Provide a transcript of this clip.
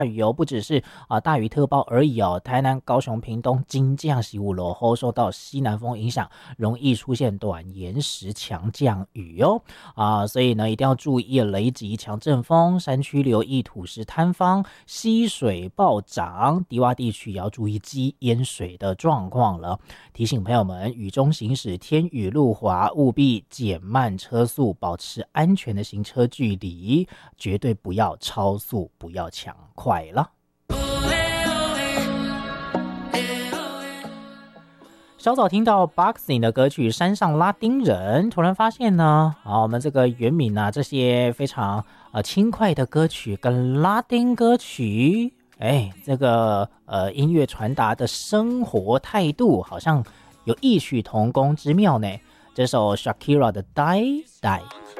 雨哦，不只是大雨特报而已哦，台南、高雄、屏东金降西五楼后受到西南风影响，容易出现短延时强降雨哦所以呢一定要注意雷击、强阵风，山区留意土石坍方、溪水暴涨，低洼地区也要注意积淹水的状况了。提醒朋友们，雨中行驶天雨路滑，务必减慢车速，保持安全的行车距离，绝对不要超速，不要抢快了。稍早听到 Boxing 的歌曲《山上拉丁人》，突然发现呢，我们这个原民啊，这些非常轻快的歌曲跟拉丁歌曲，这个音乐传达的生活态度好像有异曲同工之妙呢。这首 Shakira 的《Die Die》。